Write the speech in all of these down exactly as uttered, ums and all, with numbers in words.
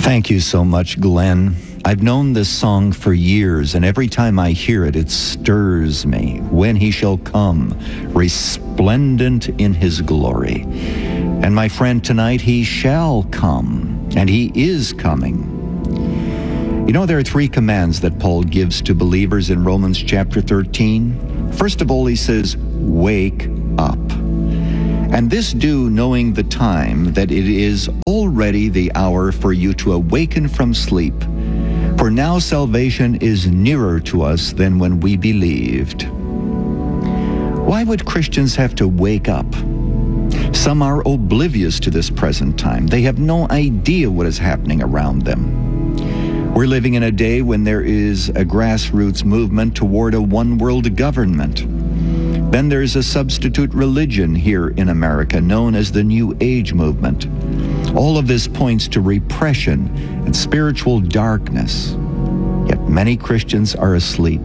Thank you so much, Glenn. I've known this song for years, and every time I hear it, it stirs me. When he shall come, resplendent in his glory. And my friend, tonight he shall come, and he is coming. You know, there are three commands that Paul gives to believers in Romans chapter thirteen. First of all, he says, wake up. And this do knowing the time that it is already the hour for you to awaken from sleep. For now salvation is nearer to us than when we believed. Why would Christians have to wake up? Some are oblivious to this present time. They have no idea what is happening around them. We're living in a day when there is a grassroots movement toward a one-world government. Then there's a substitute religion here in America known as the New Age movement. All of this points to repression and spiritual darkness. Yet many Christians are asleep.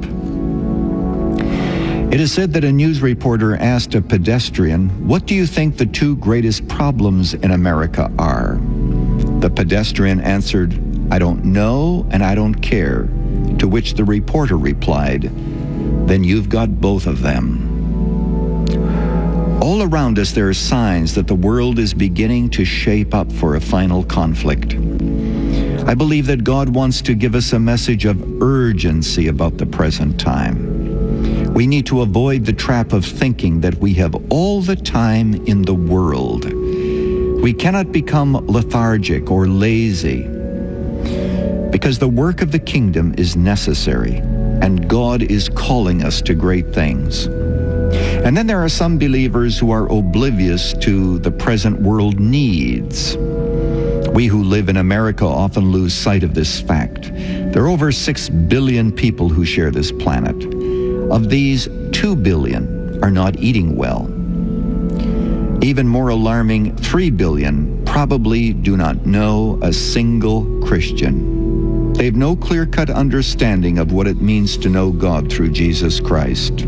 It is said that a news reporter asked a pedestrian, "What do you think the two greatest problems in America are?" The pedestrian answered, "I don't know and I don't care." To which the reporter replied, "Then you've got both of them." All around us there are signs that the world is beginning to shape up for a final conflict. I believe that God wants to give us a message of urgency about the present time. We need to avoid the trap of thinking that we have all the time in the world. We cannot become lethargic or lazy, because the work of the kingdom is necessary, and God is calling us to great things. And then there are some believers who are oblivious to the present world needs. We who live in America often lose sight of this fact. There are over six billion people who share this planet. Of these, two billion are not eating well. Even more alarming, three billion probably do not know a single Christian. They have no clear-cut understanding of what it means to know God through Jesus Christ.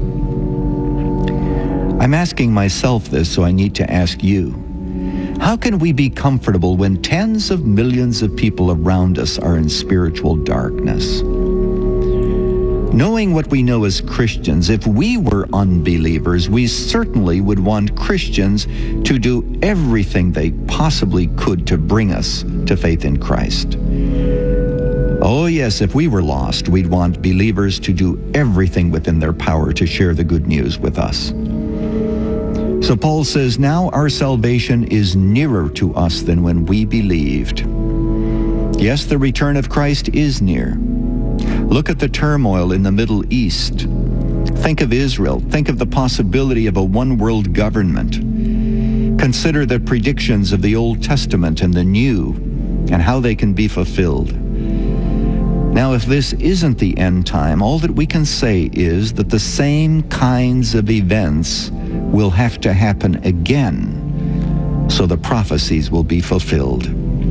I'm asking myself this, so I need to ask you. How can we be comfortable when tens of millions of people around us are in spiritual darkness? Knowing what we know as Christians, if we were unbelievers, we certainly would want Christians to do everything they possibly could to bring us to faith in Christ. Oh yes, if we were lost, we'd want believers to do everything within their power to share the good news with us. So Paul says, now our salvation is nearer to us than when we believed. Yes, the return of Christ is near. Look at the turmoil in the Middle East. Think of Israel. Think of the possibility of a one-world government. Consider the predictions of the Old Testament and the New, and how they can be fulfilled. Now, if this isn't the end time, all that we can say is that the same kinds of events will have to happen again, so the prophecies will be fulfilled.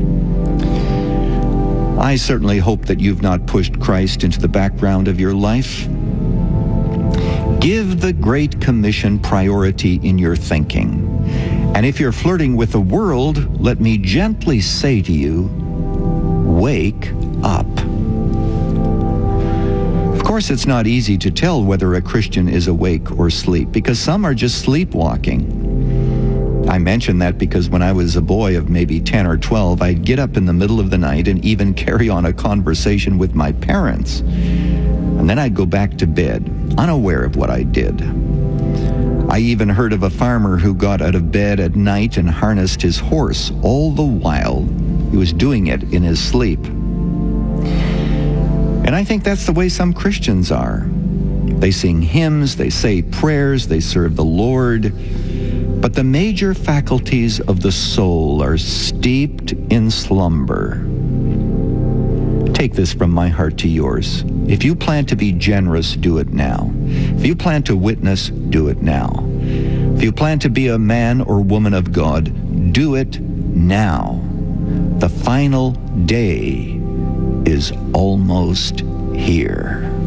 I certainly hope that you've not pushed Christ into the background of your life. Give the Great Commission priority in your thinking. And if you're flirting with the world, let me gently say to you, wake up. Of course, it's not easy to tell whether a Christian is awake or asleep, because some are just sleepwalking. I mention that because when I was a boy of maybe ten or twelve, I'd get up in the middle of the night and even carry on a conversation with my parents. And then I'd go back to bed, unaware of what I did. I even heard of a farmer who got out of bed at night and harnessed his horse, all the while he was doing it in his sleep. And I think that's the way some Christians are. They sing hymns, they say prayers, they serve the Lord, but the major faculties of the soul are steeped in slumber. Take this from my heart to yours. If you plan to be generous, do it now. If you plan to witness, do it now. If you plan to be a man or woman of God, do it now. The final day is almost here.